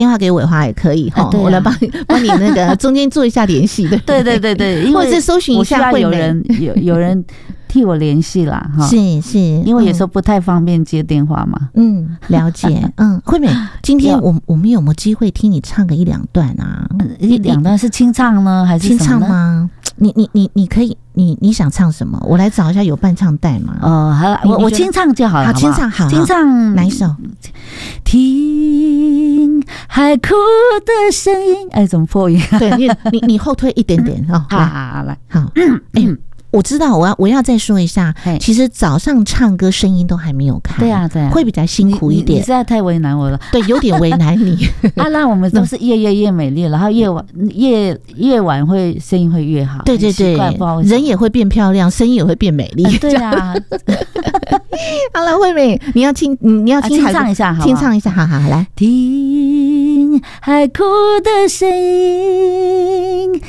电话给伟华也可以哈，我来帮你那个中间做一下联系，对对对对，因为或者是搜寻一下惠美， 有人替我联系啦哈， 是， 因为有时候不太方便接电话嘛。 了解。惠美，今天我们有没有机会听你唱个1-2段啊 ？1-2段是清唱呢，还是清唱吗？你可以，你想唱什么？我来找一下有伴唱带吗？ 好了，我清唱就好了。 好，清唱好， 清唱哪一首？ 听海哭的声音，哎，怎么破音？ 对，你后退一点点哦。 好，来， 好，我知道，我要再说一下，其实早上唱歌声音都还没有开，对啊，会比较辛苦一点。 你实在太为难我了， 对，有点为难你。 那我们都是越美丽，然后越晚会声音会越好。 对，人也会变漂亮，声音也会变美丽。 对啊。 好了，惠美，你要清唱一下， 清唱一下，好，来， 听海哭的声音。